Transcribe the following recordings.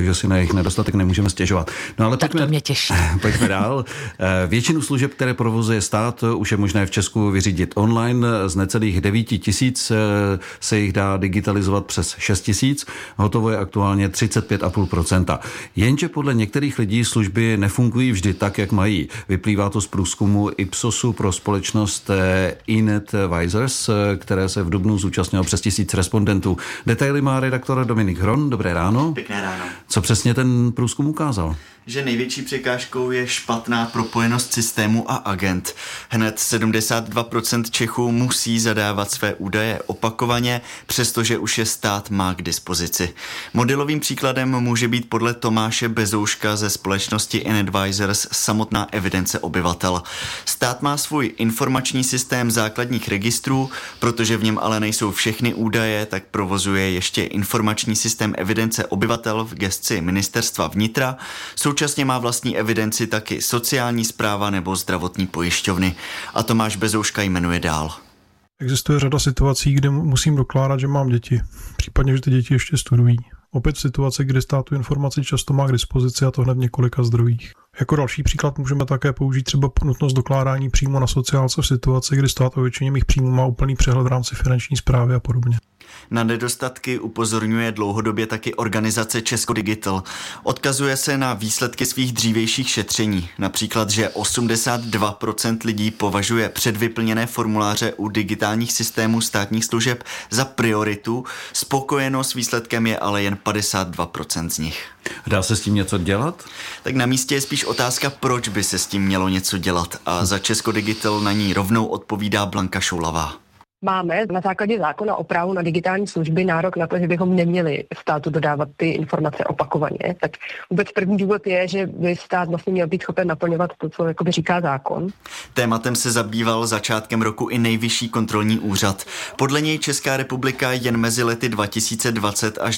takže si na jejich nedostatek nemůžeme stěžovat. No ale tak to mě těší. Pojďme dál. Většinu služeb, které provozuje stát, už je možné v Česku vyřídit online. Z necelých 9 000 se jich dá digitalizovat přes 6 000. Hotovo je aktuálně 35,5%. Jenže podle některých lidí služby nefungují vždy tak, jak mají. Vyplývá to z průzkumu Ipsosu pro společnost eNetvisors, které se v dubnu zúčastnilo přes 1000 respondentů. Detaily má redaktor Dominik Hron. Dobré ráno. Pěkné ráno. Co přesně ten průzkum ukázal? Že největší překážkou je špatná propojenost systému a agent. Hned 72% Čechů musí zadávat své údaje opakovaně, přestože už je stát má k dispozici. Modelovým příkladem může být podle Tomáše Bezouška ze společnosti eNetvisors samotná evidence obyvatel. Stát má svůj informační systém základních registrů, protože v něm ale nejsou všechny údaje, tak provozuje ještě informační systém evidence obyvatel v gesci Ministerstva vnitra. Současně má vlastní evidenci taky sociální správa nebo zdravotní pojišťovny. A Tomáš Bezouška jmenuje dál. Existuje řada situací, kde musím dokládat, že mám děti. Případně, že ty děti ještě studují. Opět v situaci, kdy stát tu informaci často má k dispozici, a to hned v několika zdrojích. Jako další příklad můžeme také použít třeba nutnost dokládání příjmu na sociálce v situaci, kdy stát o většině mých příjmů má úplný přehled v rámci finanční správy a podobně. Na nedostatky upozorňuje dlouhodobě taky organizace Česko Digital. Odkazuje se na výsledky svých dřívějších šetření. Například, že 82% lidí považuje předvyplněné formuláře u digitálních systémů státních služeb za prioritu. Spokojeno s výsledkem je ale jen 52% z nich. Dá se s tím něco dělat? Tak na místě je spíš otázka, proč by se s tím mělo něco dělat. A za Česko Digital na ní rovnou odpovídá Blanka Šoulavá. Máme na základě zákona o právu na digitální služby nárok na to, že bychom neměli státu dodávat ty informace opakovaně. Tak vůbec první důvod je, že by stát vlastně měl být schopen naplňovat to, co jakoby říká zákon. Tématem se zabýval začátkem roku i Nejvyšší kontrolní úřad. Podle něj Česká republika jen mezi lety 2020 až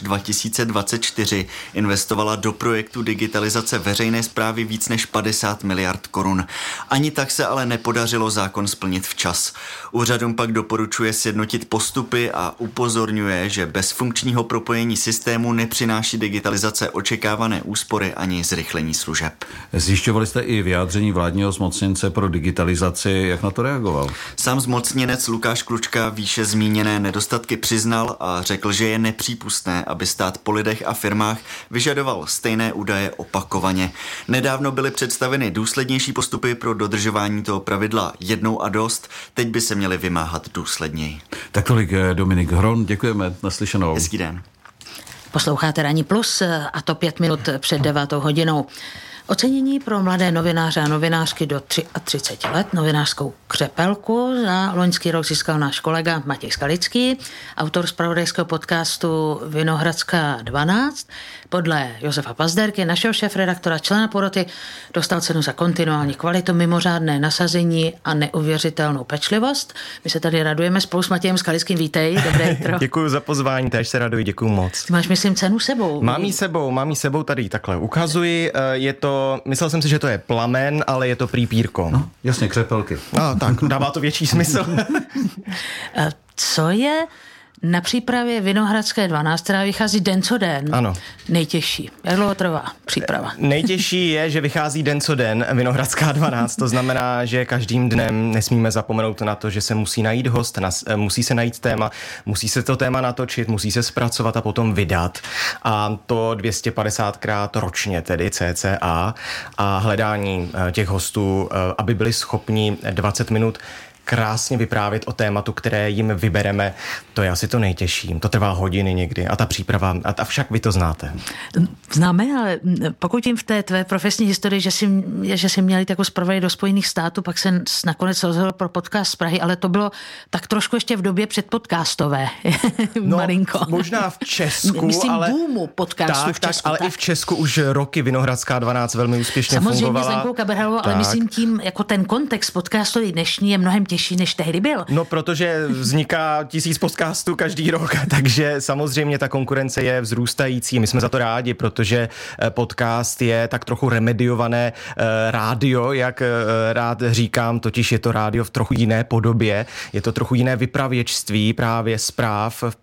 2024 investovala do projektu digitalizace veřejné správy víc než 50 miliard korun. Ani tak se ale nepodařilo zákon splnit včas. Úřadům pak doporučuje sjednotit postupy a upozorňuje, že bez funkčního propojení systému nepřináší digitalizace očekávané úspory ani zrychlení služeb. Zjišťovali jste i vyjádření vládního zmocněnce pro digitalizaci, jak na to reagoval? Sám zmocněnec Lukáš Klučka výše zmíněné nedostatky přiznal a řekl, že je nepřípustné, aby stát po lidech a firmách vyžadoval stejné údaje opakovaně. Nedávno byly představeny důslednější postupy pro dodržování toho pravidla jednou a dost, teď by se měly vymáhat důsledněji. Tak tolik Dominik Hron, děkujeme, naslyšenou. Hezký den. Posloucháte Ranní plus a to 5 minut před 9 hodinou. Ocenění pro mladé novináře a novinářky do 33 let, novinářskou křepelku za loňský rok získal náš kolega Matěj Skalický, autor zpravodajského podcastu Vinohradská 12. Podle Josefa Pazderky, našeho šéfredaktora, člena poroty, dostal cenu za kontinuální kvalitu, mimořádné nasazení a neuvěřitelnou pečlivost. My se tady radujeme spolu s Matějem Skalickým. Vítej, dobré jitro. Děkuji za pozvání, též se raduji, děkuji moc. Ty máš, myslím, cenu sebou. Mám jí sebou, tady takhle ukazuji. Je to, myslel jsem si, že to je plamen, ale je to prý pírko. No, jasně, křepelky. No, tak dává to větší smysl. Co je na přípravě Vinohradské 12, která vychází den co den, ano, nejtěžší? Jak dlouho trvá příprava? Nejtěžší je, že vychází den co den Vinohradská 12, to znamená, že každým dnem nesmíme zapomenout na to, že se musí najít host, musí se najít téma, musí se to téma natočit, musí se zpracovat a potom vydat. A to 250krát ročně, tedy cca, a hledání těch hostů, aby byli schopni 20 minut krásně vyprávět o tématu, které jim vybereme, to je asi to nejtěžší. To trvá hodiny někdy a ta příprava, a však vy to znáte. Známe, ale pokud jim v té tvé profesní historii, že jsi měl jít jako zpravodaj do Spojených států, pak se nakonec rozhodl pro podcast z Prahy, ale to bylo tak trošku ještě v době předpodcastové. No, malinko. Možná v Česku, myslím, ale boomu podcastu v Česku. Ale i v Česku už roky Vinohradská 12 velmi úspěšně fungovala. Samozřejmě s Lenkou Kabrhalovou, ale myslím tím, jako ten kontext podcastový dnešní je mnohem těžší, než tehdy byl. No, protože vzniká 1000 podcastů každý rok, takže samozřejmě ta konkurence je vzrůstající. My jsme za to rádi, protože podcast je tak trochu remediované rádio, jak rád říkám, totiž je to rádio v trochu jiné podobě, je to trochu jiné vypravěčství právě zpráv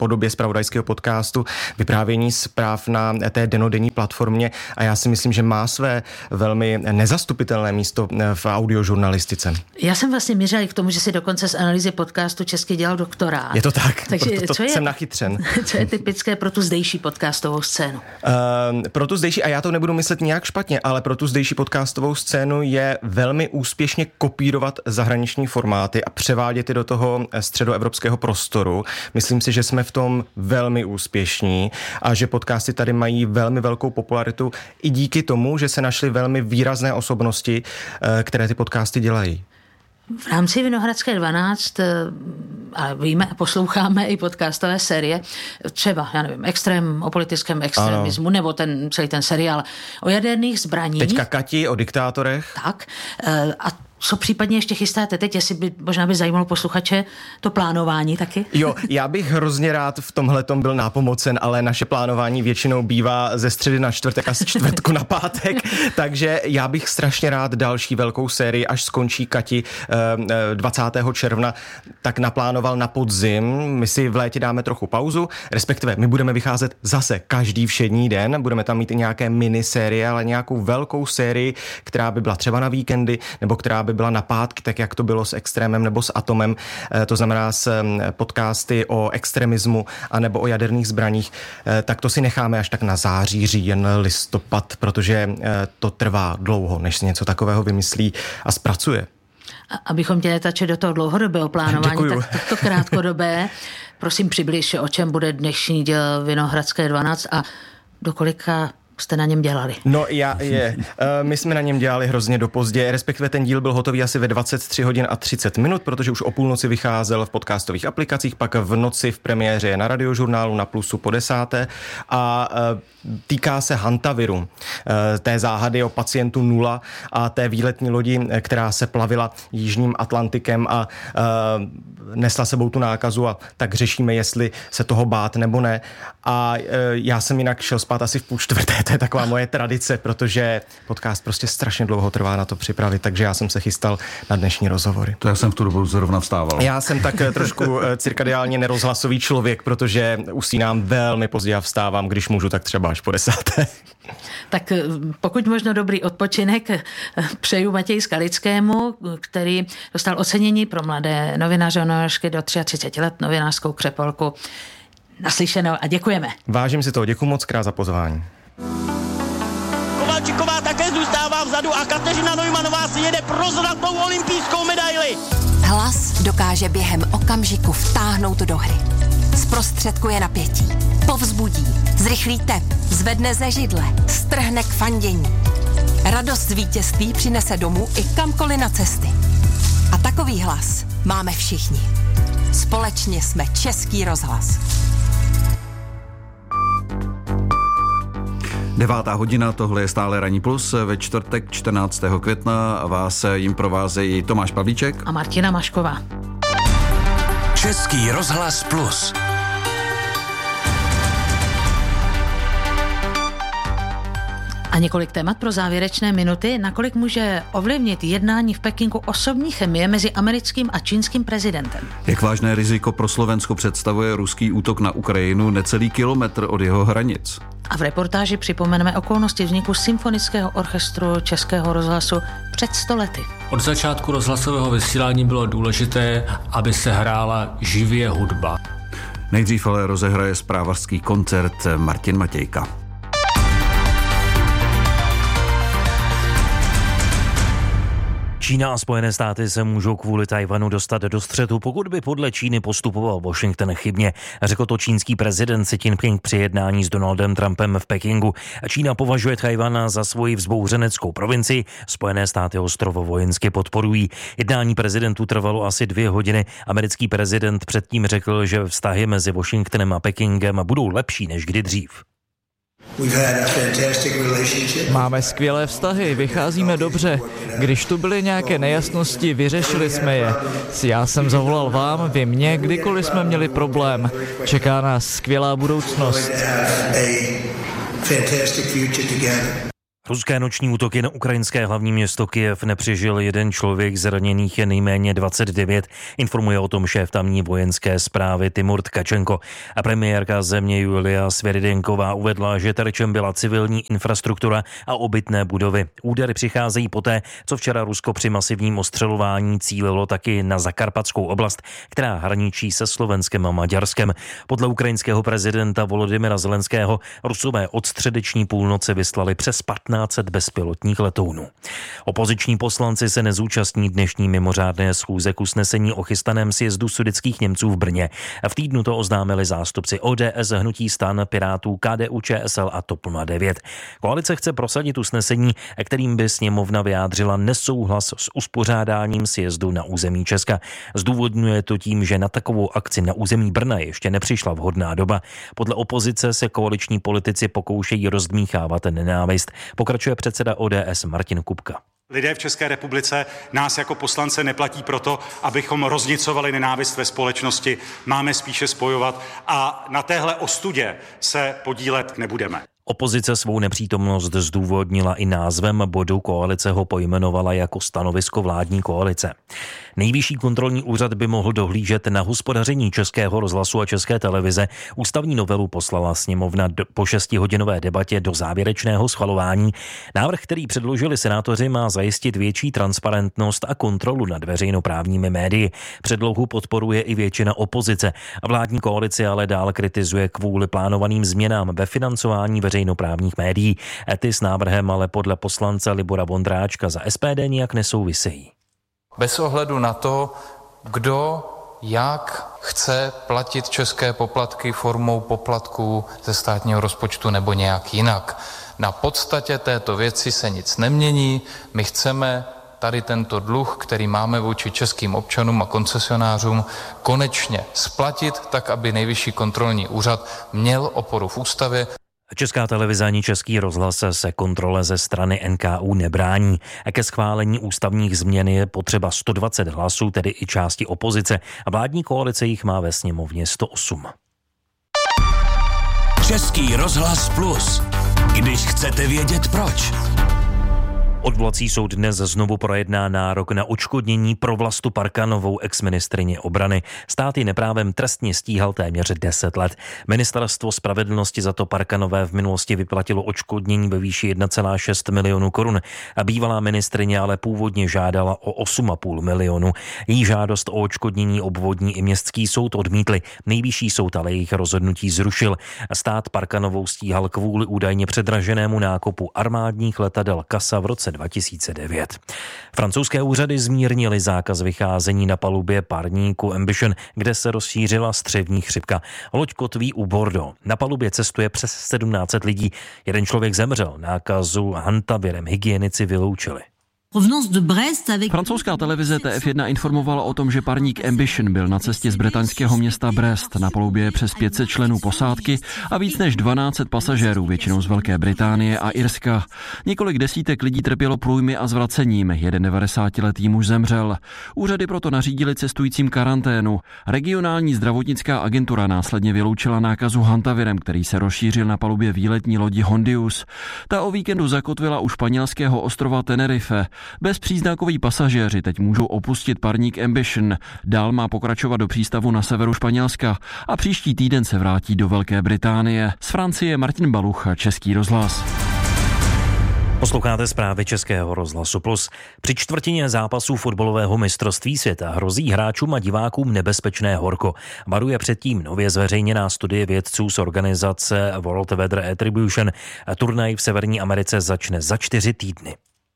podobě zpravodajského podcastu, vyprávění zpráv na té dennodenní platformě a já si myslím, že má své velmi nezastupitelné místo v audiožurnalistice. Já jsem vlastně mířila k tomu, že si dokonce z analýzy podcastu česky dělal doktorát. Je to tak, takže proto jsem nachytřen. Co je typické pro tu zdejší podcastovou scénu? Pro tu zdejší, a já to nebudu myslet nějak špatně, ale pro tu zdejší podcastovou scénu je velmi úspěšně kopírovat zahraniční formáty a převádět je do toho středoevropského prostoru. Myslím si, že jsme v tom velmi úspěšní a že podcasty tady mají velmi velkou popularitu i díky tomu, že se našly velmi výrazné osobnosti, které ty podcasty dělají. V rámci Vinohradské 12, ale víme, posloucháme i podcastové série, třeba, já nevím, o politickém extremismu, nebo celý ten seriál o jaderných zbraních. Teďka Kati o diktátorech. Tak. A co případně ještě chystáte teď, jestli by možná by zajímalo posluchače to plánování taky? Jo, já bych hrozně rád v tomhletom byl nápomocen, ale naše plánování většinou bývá ze středy na čtvrtek a z čtvrtku na pátek, takže já bych strašně rád další velkou sérii, až skončí Kati 20. června, tak naplánoval na podzim. My si v létě dáme trochu pauzu, respektive my budeme vycházet zase každý všední den, budeme tam mít i nějaké minisérie, ale nějakou velkou sérii, která by byla třeba na víkendy, nebo která by byla na pátky, tak jak to bylo s Extrémem nebo s Atomem, to znamená s podcasty o extremismu anebo o jaderných zbraních, tak to si necháme až tak na září, říjen, listopad, protože to trvá dlouho, než si něco takového vymyslí a zpracuje. Abychom tě netačili do toho dlouhodobého plánování, Děkuju. tak to krátkodobé. Prosím, přibliž, o čem bude dnešní díl Vinohradské 12 a do kolika jste na něm dělali? No my jsme na něm dělali hrozně do pozdě, respektive ten díl byl hotový asi ve 23 hodin a 30 minut, protože už o půlnoci vycházel v podcastových aplikacích, pak v noci v premiéře na Radiožurnálu na Plusu po 10. a týká se hantaviru, té záhady o pacientu 0 a té výletní lodi, která se plavila jižním Atlantikem a nesla sebou tu nákazu a tak řešíme, jestli se toho bát nebo ne. A já jsem jinak šel spát asi v 3:30, to je taková moje tradice, protože podcast prostě strašně dlouho trvá na to připravit, takže já jsem se chystal na dnešní rozhovory. To já jsem v tu dobu zrovna vstával. Já jsem tak trošku cirkadiálně nerozhlasový člověk, protože usínám velmi pozdě a vstávám, když můžu, tak třeba až po 10. Tak pokud možno dobrý odpočinek přeju Matěji Skalickému, který dostal ocenění pro mladé novináře a novinářky do 33 let, novinářskou křepelku. Naslyšenou a děkujeme. Vážím si toho, děkuji moc krát za pozvání. Kovalčiková také zůstává vzadu a Kateřina Neumannová si jede pro zlatou olympijskou medaili. Hlas dokáže během okamžiku vtáhnout do hry. Zprostředkuje napětí, povzbudí, zrychlí tep, zvedne ze židle, strhne k fandění. Radost z vítězství přinese domů i kamkoliv na cesty. A takový hlas máme všichni. Společně jsme Český rozhlas. 9. hodina, tohle je stále Ranní plus, ve čtvrtek 14. května a vás jim provázejí Tomáš Pavlíček a Martina Mašková. Český rozhlas plus. A několik témat pro závěrečné minuty. Nakolik může ovlivnit jednání v Pekingu osobní chemie mezi americkým a čínským prezidentem? Jak vážné riziko pro Slovensko představuje ruský útok na Ukrajinu necelý kilometr od jeho hranic? A v reportáži připomeneme okolnosti vzniku symfonického orchestru Českého rozhlasu před 100 lety. Od začátku rozhlasového vysílání bylo důležité, aby se hrála živě hudba. Nejdřív ale rozehraje zprávařský koncert Martin Matějka. Čína a Spojené státy se můžou kvůli Tchaj-wanu dostat do střetu, pokud by podle Číny postupoval Washington chybně. Řekl to čínský prezident Xi Jinping při jednání s Donaldem Trumpem v Pekingu. Čína považuje Tchaj-wan za svoji vzbouřeneckou provincii, Spojené státy ostrov vojensky podporují. Jednání prezidentů trvalo asi 2 hodiny. Americký prezident předtím řekl, že vztahy mezi Washingtonem a Pekingem budou lepší než kdy dřív. Máme skvělé vztahy, vycházíme dobře. Když tu byly nějaké nejasnosti, vyřešili jsme je. Já jsem zavolal vám, vy mě, kdykoliv jsme měli problém. Čeká nás skvělá budoucnost. Ruské noční útoky na ukrajinské hlavní město Kyjev nepřežil jeden člověk, zraněných je nejméně 29, informuje o tom šéf tamní vojenské správy Timur Tkačenko. A premiérka země Julia Sviridenková uvedla, že terčem byla civilní infrastruktura a obytné budovy. Údery přicházejí poté, co včera Rusko při masivním ostřelování cílilo taky na Zakarpatskou oblast, která hraničí se Slovenskem a Maďarskem. Podle ukrajinského prezidenta Volodymyra Zelenského Rusové od středeční půlnoci vyslali přes 1500 bezpilotních letounů. Opoziční poslanci se nezúčastní dnešní mimořádné schůze k usnesení o chystaném sjezdu sudetských Němců v Brně. V týdnu to oznámili zástupci ODS, Hnutí STAN, Pirátů, KDU, ČSL a TOP 09. Koalice chce prosadit usnesení, kterým by sněmovna vyjádřila nesouhlas s uspořádáním sjezdu na území Česka. Zdůvodňuje to tím, že na takovou akci na území Brna ještě nepřišla vhodná doba. Podle opozice se koaliční politici pokoušejí rozdmíchávat nenávist. Pokračuje předseda ODS Martin Kupka. Lidé v České republice nás jako poslance neplatí proto, abychom roznicovali nenávist ve společnosti. Máme spíše spojovat a na téhle ostudě se podílet nebudeme. Opozice svou nepřítomnost zdůvodnila i názvem bodu, koalice ho pojmenovala jako stanovisko vládní koalice. Nejvyšší kontrolní úřad by mohl dohlížet na hospodaření Českého rozhlasu a České televize. Ústavní novelu poslala sněmovna po 6hodinové debatě do závěrečného schvalování. Návrh, který předložili senátoři, má zajistit větší transparentnost a kontrolu nad veřejnoprávními médii. Předlohu podporuje i většina opozice. Vládní koalice ale dál kritizuje kvůli plánovaným změnám ve financování veřejnoprávních médií. Ty s návrhem ale podle poslance Libora Vondráčka za SPD nijak nesouvisejí. Bez ohledu na to, kdo jak chce platit české poplatky formou poplatků ze státního rozpočtu nebo nějak jinak. Na podstatě této věci se nic nemění. My chceme tady tento dluh, který máme vůči českým občanům a koncesionářům, konečně splatit, tak aby Nejvyšší kontrolní úřad měl oporu v ústavě. Česká televize ani Český rozhlas se kontrole ze strany NKÚ nebrání. Ke schválení ústavních změn je potřeba 120 hlasů, tedy i části opozice. A vládní koalice jich má ve sněmovně 108. Český rozhlas Plus. Když chcete vědět proč. Odvolací soud dnes znovu projedná nárok na odškodnění pro Vlastu Parkanovou, exministryni obrany. Stát ji neprávem trestně stíhal téměř 10 let. Ministerstvo spravedlnosti za to Parkanové v minulosti vyplatilo odškodnění ve výši 1,6 milionu korun. A bývalá ministryně ale původně žádala o 8,5 milionu. Její žádost o odškodnění obvodní i městský soud odmítli. Nejvyšší soud ale jejich rozhodnutí zrušil. Stát Parkanovou stíhal kvůli údajně předraženému nákupu armádních letadel Casa v roce 2009. Francouzské úřady zmírnily zákaz vycházení na palubě parníku Ambition, kde se rozšířila střevní chřipka. Loď kotví u Bordeaux. Na palubě cestuje přes 1700 lidí. Jeden člověk zemřel. Nákazu hantavirem hygienici vyloučili. Francouzská televize TF1 informovala o tom, že parník Ambition byl na cestě z bretaňského města Brest. Na palubě je přes 500 členů posádky a víc než 1200 pasažérů, většinou z Velké Británie a Irska. Několik desítek lidí trpělo průjmy a zvracením. Jeden 90letý muž zemřel. Úřady proto nařídili cestujícím karanténu. Regionální zdravotnická agentura následně vyloučila nákazu hantavirem, který se rozšířil na palubě výletní lodi Hondius. Ta o víkendu zakotvila u španělského ostrova Tenerife. Bezpříznakoví pasažéři teď můžou opustit parník Ambition. Dál má pokračovat do přístavu na severu Španělska a příští týden se vrátí do Velké Británie. Z Francie Martin Baluch, Český rozhlas. Posloucháte zprávy Českého rozhlasu Plus. Při čtvrtině zápasů fotbalového mistrovství světa hrozí hráčům a divákům nebezpečné horko. Varuje předtím nově zveřejněná studie vědců z organizace World Weather Attribution. Turnaj v Severní Americe začne za 4 týdny.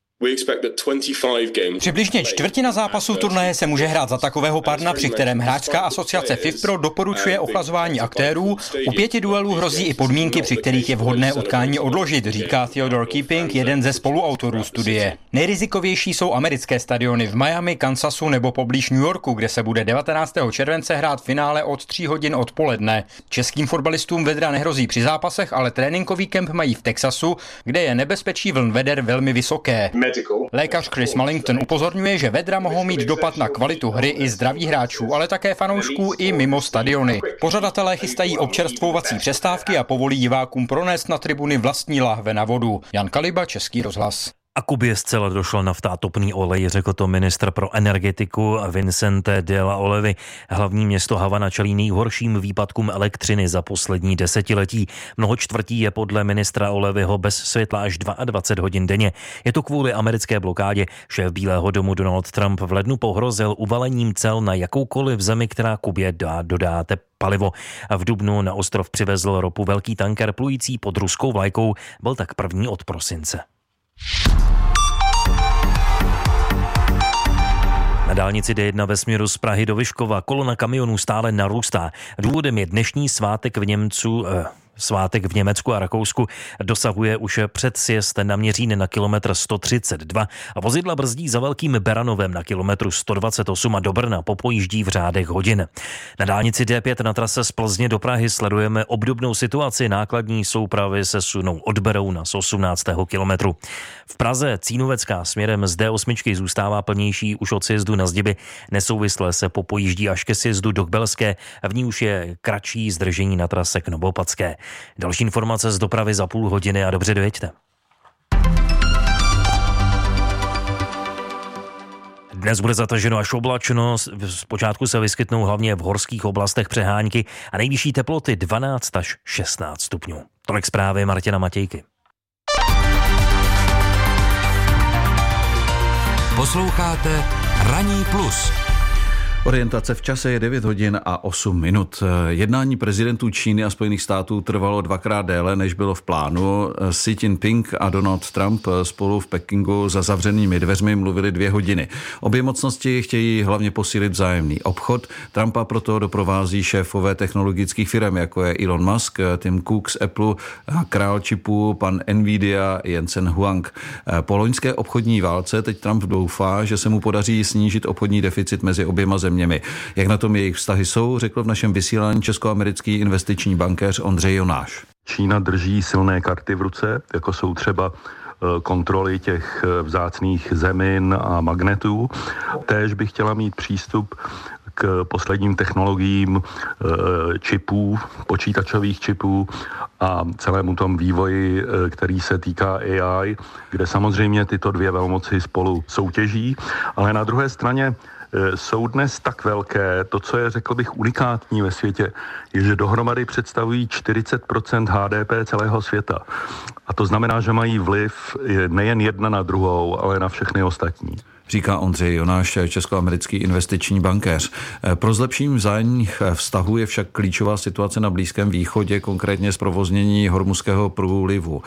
Přibližně čtvrtina zápasů turnaje se může hrát za takového parna, při kterém hráčská asociace FIFPro doporučuje ochlazování aktérů. U 5 duelů hrozí i podmínky, při kterých je vhodné utkání odložit, říká Theodore Keeping, jeden ze spoluautorů studie. Nejrizikovější jsou americké stadiony v Miami, Kansasu nebo poblíž New Yorku, kde se bude 19. července hrát finále od 3 hodin odpoledne. Českým fotbalistům vedra nehrozí při zápasech, ale tréninkový kemp mají v Texasu, kde je nebezpečí vln veder velmi vysoké. Lékař Chris Mullington upozorňuje, že vedra mohou mít dopad na kvalitu hry i zdraví hráčů, ale také fanoušků i mimo stadiony. Pořadatelé chystají občerstvovací přestávky a povolí divákům pronést na tribuny vlastní lahve na vodu. Jan Kaliba, Český rozhlas. A Kubě zcela došel nafta a topný olej, řekl to ministr pro energetiku Vicente de la Olivy. Hlavní město Havana čelí nejhorším výpadkům elektřiny za poslední desetiletí. Mnoho čtvrtí je podle ministra Olivyho bez světla až 22 hodin denně. Je to kvůli americké blokádě. Šéf Bílého domu Donald Trump v lednu pohrozil uvalením cel na jakoukoliv zemi, která Kubě dodá palivo. V dubnu na ostrov přivezl ropu velký tanker plující pod ruskou vlajkou. Byl tak první od prosince. Na dálnici D1 ve směru z Prahy do Vyškova kolona kamionů stále narůstá. Důvodem je dnešní svátek v Německu a Rakousku. Dosahuje už před sjezd na Měřín na kilometr 132 a vozidla brzdí za Velkým Beranovem na kilometru 128 a do Brna popojíždí v řádech hodin. Na dálnici D5 na trase z Plzně do Prahy sledujeme obdobnou situaci. Nákladní soupravy se sunou od Berouna z 18. kilometru. V Praze Cínovecká směrem z D8 zůstává plnější už od sjezdu na Zdiby. Nesouvisle se popojíždí až ke sjezdu do Kbelské. V ní už je kratší zdržení na trase k Novopadské. Další informace z dopravy za půl hodiny a dobře dojeďte. Dnes bude zataženo až oblačno, zpočátku se vyskytnou hlavně v horských oblastech přehánky a nejvyšší teploty 12 až 16 stupňů. Tolik zprávy Martina Matějky. Posloucháte Ranní plus. Orientace v čase je 9 hodin a 8 minut. Jednání prezidentů Číny a Spojených států trvalo dvakrát déle, než bylo v plánu. Xi Jinping a Donald Trump spolu v Pekingu za zavřenými dveřmi mluvili 2 hodiny. Obě mocnosti chtějí hlavně posílit vzájemný obchod. Trumpa proto doprovází šéfové technologických firm, jako je Elon Musk, Tim Cook z Apple, král čipů, pan Nvidia, Jensen Huang. Po loňské obchodní válce teď Trump doufá, že se mu podaří snížit obchodní deficit mezi oběma zeměmi. Jak na tom jejich vztahy jsou, řekl v našem vysílání českoamerický investiční bankéř Ondřej Jonáš. Čína drží silné karty v ruce, jako jsou třeba kontroly těch vzácných zemin a magnetů. Též by chtěla mít přístup k posledním technologiím čipů, počítačových čipů a celému tom vývoji, který se týká AI, kde samozřejmě tyto dvě velmoci spolu soutěží, ale na druhé straně jsou dnes tak velké, to, co je, řekl bych, unikátní ve světě, je, že dohromady představují 40% HDP celého světa. A to znamená, že mají vliv nejen jedna na druhou, ale na všechny ostatní. Říká Ondřej Jonáš, českoamerický investiční bankéř. Pro zlepšení vzájemných vztahů je však klíčová situace na Blízkém východě, konkrétně zprovoznění Hormuzského průlivu.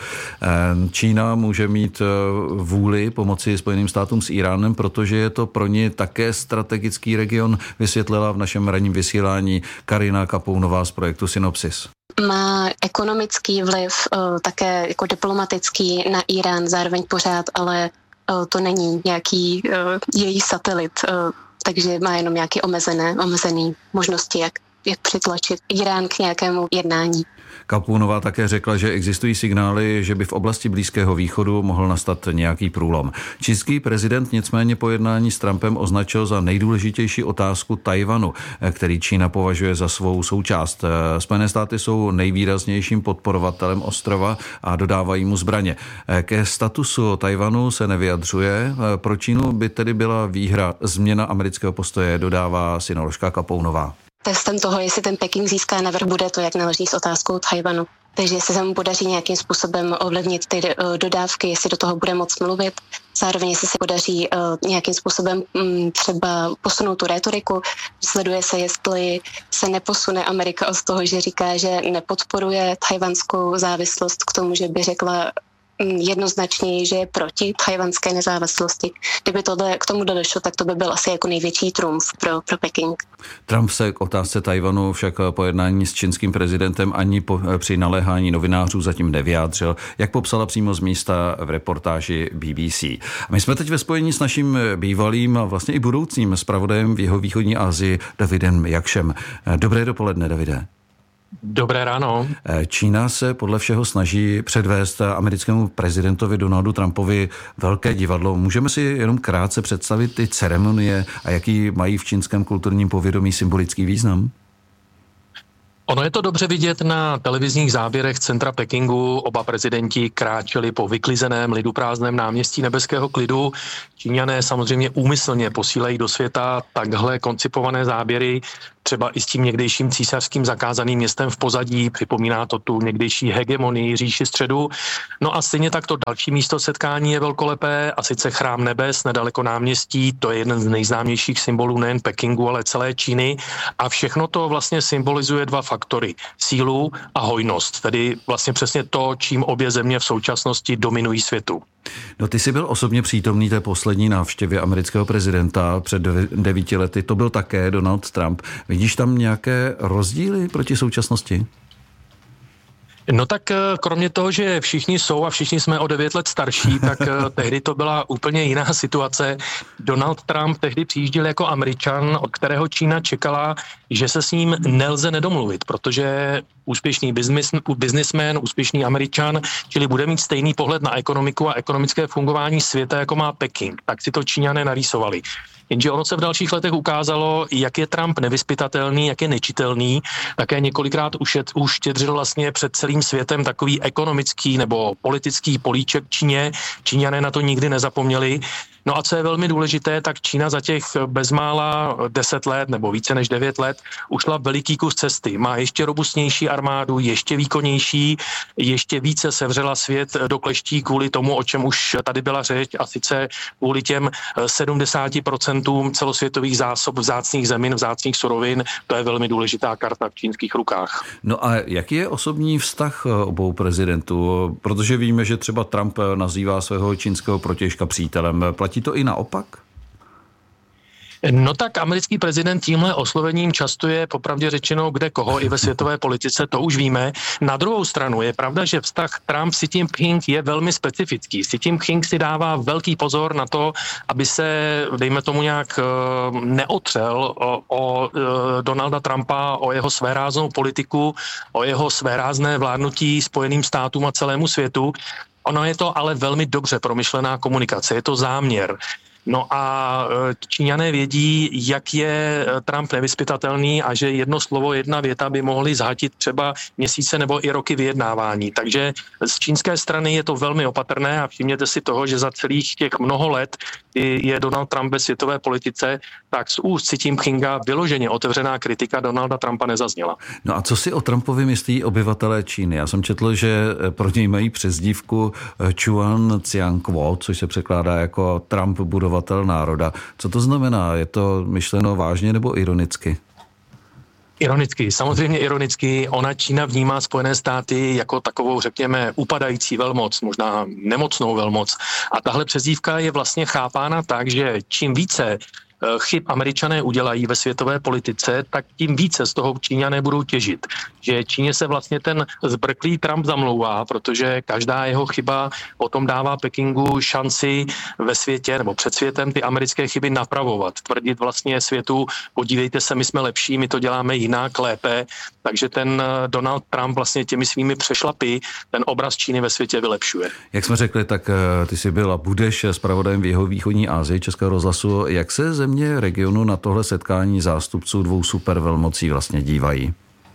Čína může mít vůli pomoci Spojeným státům s Iránem, protože je to pro ně také strategický region, vysvětlila v našem ranním vysílání Karina Kapounová z projektu Synopsis. Má ekonomický vliv, také jako diplomatický na Irán zároveň pořád, ale to není nějaký její satelit, takže má jenom nějaké omezené možnosti, jak přitlačit Irán k nějakému jednání. Kapounová také řekla, že existují signály, že by v oblasti Blízkého východu mohl nastat nějaký průlom. Čínský prezident nicméně po jednání s Trumpem označil za nejdůležitější otázku Tajvanu, který Čína považuje za svou součást. Spojené státy jsou nejvýraznějším podporovatelem ostrova a dodávají mu zbraně. Ke statusu Tajvanu se nevyjadřuje. Pro Čínu by tedy byla výhra změna amerického postoje, dodává synoložka Kapounová. Testem toho, jestli ten Peking získá navrh, bude to, jak naloží s otázkou Tajvanu. Takže jestli se mu podaří nějakým způsobem ovlivnit ty dodávky, jestli do toho bude moc mluvit, zároveň jestli se podaří nějakým způsobem třeba posunout tu rétoriku. Sleduje se, jestli se neposune Amerika od toho, že říká, že nepodporuje tajvanskou závislost k tomu, že by řekla jednoznačně, že je proti tajvanské nezávislosti. Kdyby tohle k tomu došlo, tak to by byl asi jako největší trumf pro Peking. Trump se k otázce Tajvanu však po jednání s čínským prezidentem ani při naléhání novinářů zatím nevyjádřil, jak popsala přímo z místa v reportáži BBC. My jsme teď ve spojení s naším bývalým a vlastně i budoucím zpravodajem v jihovýchodní Asii Davidem Jakšem. Dobré dopoledne, Davide. Dobré ráno. Čína se podle všeho snaží předvést americkému prezidentovi Donaldu Trumpovi velké divadlo. Můžeme si jenom krátce představit ty ceremonie a jaký mají v čínském kulturním povědomí symbolický význam? Ono je to dobře vidět na televizních záběrech centra Pekingu. Oba prezidenti kráčeli po vyklizeném liduprázdném náměstí nebeského klidu. Číňané samozřejmě úmyslně posílají do světa takhle koncipované záběry, třeba i s tím někdejším císařským zakázaným městem v pozadí. Připomíná to tu někdejší hegemonii říši středu. No a stejně tak to další místo setkání je velkolepé, a sice Chrám nebes nedaleko náměstí. To je jeden z nejznámějších symbolů nejen Pekingu, ale celé Číny. A všechno to vlastně symbolizuje dva faktory. Sílu a hojnost. Tedy vlastně přesně to, čím obě země v současnosti dominují světu. No, ty jsi byl osobně přítomný té poslední návštěvě amerického prezidenta před 9 lety. To byl také Donald Trump. Vidíš tam nějaké rozdíly proti současnosti? No tak kromě toho, že všichni jsou a všichni jsme o 9 let starší, tak tehdy to byla úplně jiná situace. Donald Trump tehdy přijížděl jako Američan, od kterého Čína čekala, že se s ním nelze nedomluvit, protože úspěšný biznismen, úspěšný Američan, čili bude mít stejný pohled na ekonomiku a ekonomické fungování světa, jako má Peking. Tak si to Číňané narýsovali. Jenže ono se v dalších letech ukázalo, jak je Trump nevyzpytatelný, jak je nečitelný. Také několikrát uštědřil vlastně před celým světem takový ekonomický nebo politický políček Číně. Číňané na to nikdy nezapomněli. No a co je velmi důležité, tak Čína za těch bezmála 10 let nebo více než 9 let ušla veliký kus cesty. Má ještě robustnější armádu, ještě výkonnější, ještě více sevřela svět do kleští kvůli tomu, o čem už tady byla řeč, a sice kvůli těm 70% celosvětových zásob vzácných zemin, vzácných surovin. To je velmi důležitá karta v čínských rukách. No a jaký je osobní vztah obou prezidentů? Protože víme, že třeba Trump nazývá svého čínského protějška přítelem. Platí to i naopak? No tak americký prezident tímhle oslovením častuje popravdě řečeno kde koho i ve světové politice, to už víme. Na druhou stranu je pravda, že vztah Trump-Xi Jinping je velmi specifický. Xi Jinping si dává velký pozor na to, aby se, dejme tomu nějak, neotřel o Donalda Trumpa, o jeho svéráznou politiku, o jeho svérázné vládnutí Spojeným státům a celému světu. Ono je to ale velmi dobře promyšlená komunikace, je to záměr. No a Číňané vědí, jak je Trump nevyzpytatelný a že jedno slovo, jedna věta by mohly zhatit třeba měsíce nebo i roky vyjednávání. Takže z čínské strany je to velmi opatrné a všimněte si toho, že za celých těch mnoho let je Donald Trump ve světové politice, tak z úst Xi Jinpinga vyloženě otevřená kritika Donalda Trumpa nezazněla. No a co si o Trumpovi myslí obyvatelé Číny? Já jsem četl, že pro něj mají přezdívku Chuan Ciangguo, což se překládá jako Trump budovatel národa. Co to znamená? Je to myšleno vážně nebo ironicky? Ironicky, samozřejmě ironicky. Ona Čína vnímá Spojené státy jako takovou, řekněme, upadající velmoc, možná nemocnou velmoc. A tahle přezdívka je vlastně chápána tak, že čím více chyb Američané udělají ve světové politice, tak tím více z toho Číňané budou těžit. Že Číně se vlastně ten zbrklý Trump zamlouvá, protože každá jeho chyba potom dává Pekingu šanci ve světě nebo před světem ty americké chyby napravovat. Tvrdit vlastně světu, podívejte se, my jsme lepší, my to děláme jinak, lépe. Takže ten Donald Trump vlastně těmi svými přešlapy ten obraz Číny ve světě vylepšuje. Jak jsme řekli, tak ty jsi byl a budeš zpravodajem v jihovýchodní Asii Českého rozhlasu. Jak se země regionu na tohle setkání zástupců dvou supervelmocí vlastně dívají?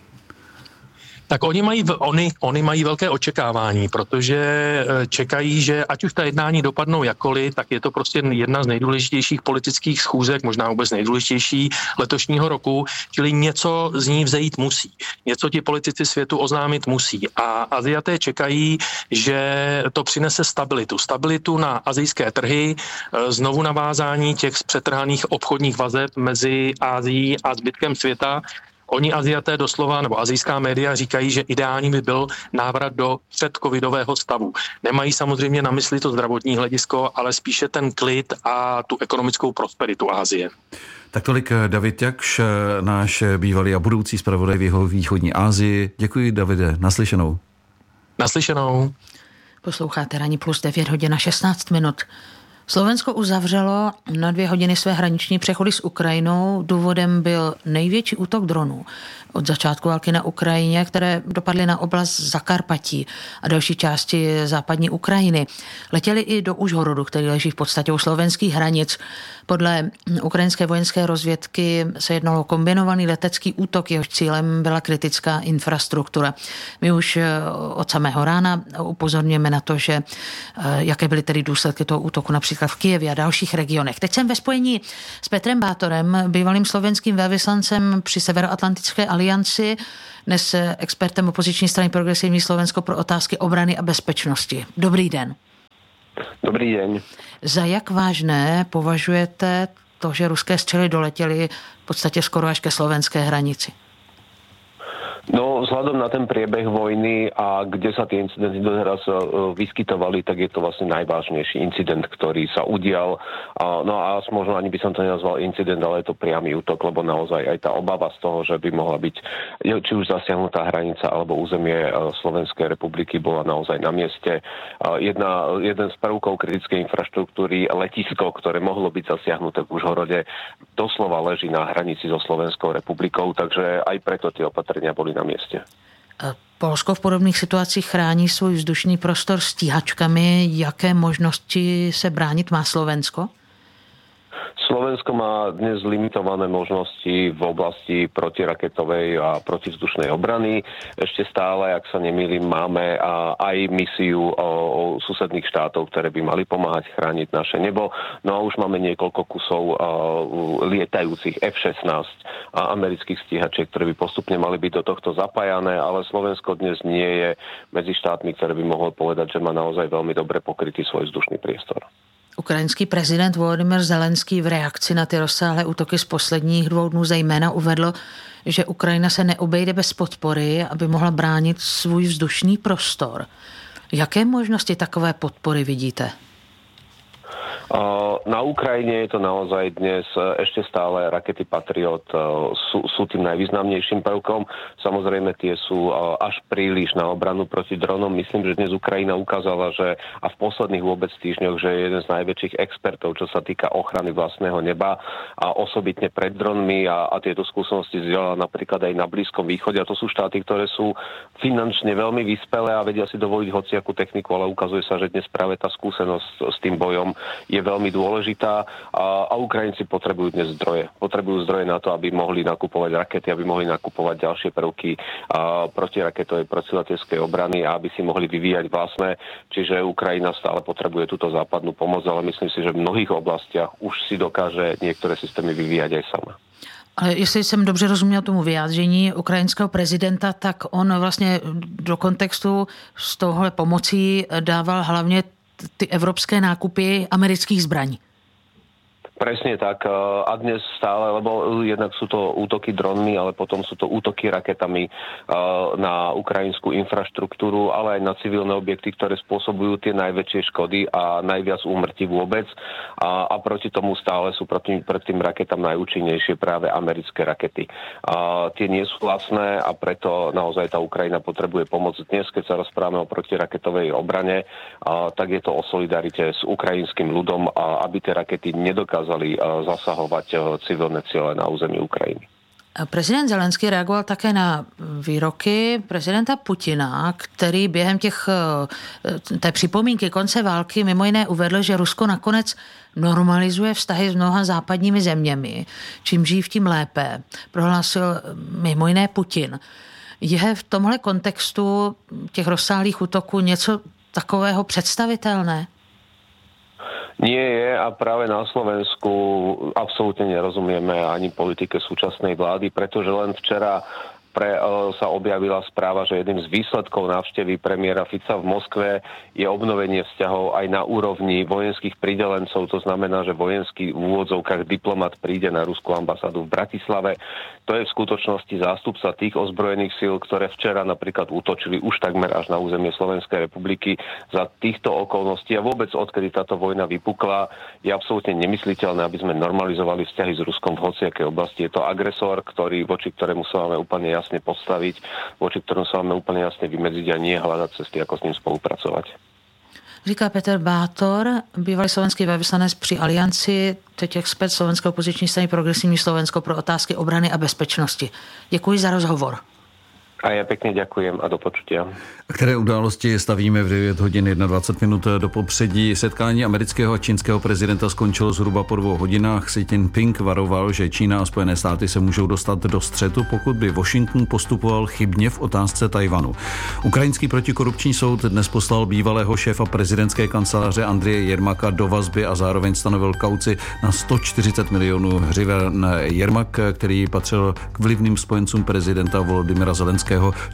Tak oni mají velké očekávání, protože čekají, že ať už ta jednání dopadnou jakkoliv, tak je to prostě jedna z nejdůležitějších politických schůzek, možná vůbec nejdůležitější letošního roku, čili něco z ní vzejít musí. Něco ti politici světu oznámit musí. A Aziaté čekají, že to přinese stabilitu. Stabilitu na asijské trhy, znovu navázání těch zpřetrhaných obchodních vazeb mezi Asií a zbytkem světa. Oni Aziaté doslova, nebo asijská média říkají, že ideální by byl návrat do předcovidového stavu. Nemají samozřejmě na mysli to zdravotní hledisko, ale spíše ten klid a tu ekonomickou prosperitu Asie. Tak tolik David Jakš, náš bývalý a budoucí zpravodaj v jihovýchodní Asii. Děkuji, Davide, naslyšenou. Naslyšenou. Posloucháte Ranní plus 9 hodin a 16 minut. Slovensko uzavřelo na 2 hodiny své hraniční přechody s Ukrajinou. Důvodem byl největší útok dronů od začátku války na Ukrajině, které dopadly na oblast Zakarpatí a další části západní Ukrajiny. Letěli i do Užhorodu, který leží v podstatě u slovenských hranic. Podle ukrajinské vojenské rozvědky se jednalo o kombinovaný letecký útok, jehož cílem byla kritická infrastruktura. My už od samého rána upozorňujeme na to, že jaké byly tedy důsledky toho útoku například v Kyjevě a dalších regionech. Teď jsem ve spojení s Petrem Bátorem, bývalým slovenským velvyslancem při Severoatlantické alianci, dnes expertem opoziční strany Progresivní Slovensko pro otázky obrany a bezpečnosti. Dobrý den. Dobrý deň. Za jak vážné považujete to, že ruské střely doletěly v podstatě skoro až ke slovenské hranici? No, vzhľadom na ten priebeh vojny a kde sa tie incidenty doteraz vyskytovali, tak je to vlastne najvážnejší incident, ktorý sa udial. No a možno ani by som to nenazval incident, ale je to priamy útok, lebo naozaj aj tá obava z toho, že by mohla byť či už zasiahnutá hranica alebo územie Slovenskej republiky bola naozaj na mieste. Jeden z prvkov kritickej infraštruktúry, letisko, ktoré mohlo byť zasiahnuté v Užhorode, doslova leží na hranici so Slovenskou republikou, takže aj preto tie opatrenia boli na mieste. Polsko v podobných situacích chrání svůj vzdušný prostor stíhačkami. Jaké možnosti se bránit má Slovensko? Slovensko má dnes limitované možnosti v oblasti protiraketovej a protivzdušnej obrany. Ešte stále, ak sa nemýlim, máme aj misiu susedných štátov, ktoré by mali pomáhať chrániť naše nebo. No a už máme niekoľko kusov lietajúcich F-16 a amerických stíhačiek, ktoré by postupne mali byť do tohto zapájané, ale Slovensko dnes nie je medzi štátmi, ktoré by mohol povedať, že má naozaj veľmi dobre pokrytý svoj vzdušný priestor. Ukrajinský prezident Volodymyr Zelenský v reakci na ty rozsáhlé útoky z posledních 2 dnů zejména uvedl, že Ukrajina se neobejde bez podpory, aby mohla bránit svůj vzdušný prostor. Jaké možnosti takové podpory vidíte? Na Ukrajine je to naozaj dnes ešte stále rakety Patriot sú tým najvýznamnejším prvkom. Samozrejme tie sú až príliš na obranu proti dronom. Myslím, že dnes Ukrajina ukázala, že a v posledných vôbec týždňoch, že je jeden z najväčších expertov, čo sa týka ochrany vlastného neba a osobitne pred dronmi a tieto skúsenosti zdieľala napríklad aj na Blízkom východe. A to sú štáty, ktoré sú finančne veľmi vyspelé a vedia si dovoliť hociakú techniku, ale ukazuje sa, že dnes práve tá skúsenosť s tým bojom je veľmi dôležitá a Ukrajinci potrebujú dnes zdroje. Potrebujú zdroje na to, aby mohli nakupovať rakety, aby mohli nakupovať ďalšie prvky protiraketovej protileteskej obrany a aby si mohli vyvíjať vlastné. Čiže Ukrajina stále potrebuje túto západnú pomoc, ale myslím si, že v mnohých oblastiach už si dokáže niektoré systémy vyvíjať aj sama. Ale jestli jsem dobře rozuměl tomu vyjádření ukrajinského prezidenta, tak on vlastně do kontextu s touhle pomocí dával hlavně ty evropské nákupy amerických zbraní. Presne tak. A dnes stále, lebo jednak sú to útoky dronmi, ale potom sú to útoky raketami na ukrajinskú infraštruktúru, ale aj na civilné objekty, ktoré spôsobujú tie najväčšie škody a najviac úmrtí vôbec. A proti tomu stále sú pred tým raketám najúčinnejšie práve americké rakety. Tie nie sú lacné a preto naozaj tá Ukrajina potrebuje pomoc. Dnes, keď sa rozprávame o protiraketovej obrane, tak je to o solidarite s ukrajinským ľudom, aby tie rakety nedokázali zasahovať civilné ciele na území Ukrajiny. Prezident Zelenský reagoval také na výroky prezidenta Putina, který během té připomínky konce války mimo jiné uvedl, že Rusko nakonec normalizuje vztahy s mnoha západními zeměmi. Čím dřív, tím lépe. Prohlásil mimo jiné Putin. Je v tomhle kontextu těch rozsáhlých útoků něco takového představitelné? Nie je a práve na Slovensku absolútne nerozumieme ani politike súčasnej vlády, pretože len včera sa objavila správa, že jedným z výsledkov návštevy premiéra Fica v Moskve je obnovenie vzťahov aj na úrovni vojenských pridelencov. To znamená, že vojenský v úvodzovkách diplomat príde na ruskú ambasádu v Bratislave. To je v skutočnosti zástupca tých ozbrojených síl, ktoré včera napríklad útočili už takmer až na územie Slovenskej republiky. Za týchto okolností a vôbec odkedy táto vojna vypukla, je absolútne nemysliteľné, aby sme normalizovali vzťahy s Ruskom v hociakej oblasti. Je to agresor, voči ktorému sa máme úplne jasne postaviť, voči ktorom sa máme úplne jasne vymedziť a nie hľadať cesty, ako s ním spolupracovať. Říká Petr Bátor, bývalý slovenský velvyslanec při Alianci, teď expert slovenské opoziční strany Progresivní Slovensko pro otázky obrany a bezpečnosti. Děkuji za rozhovor. A ja pekne ďakujem a do počutia. Které události stavíme v 9 hodin 21 minut do popředí? Setkání amerického a čínského prezidenta skončilo zhruba po 2 hodinách. Xi Jinping varoval, že Čína a Spojené státy se můžou dostat do střetu, pokud by Washington postupoval chybně v otázce Tajvanu. Ukrajinský protikorupční soud dnes poslal bývalého šéfa prezidentské kanceláře Andreje Jermaka do vazby a zároveň stanovil kauci na 140 milionů hřiven. Jermak, který patřil k vlivným spojencům prezidenta Volodymyra Zelenského,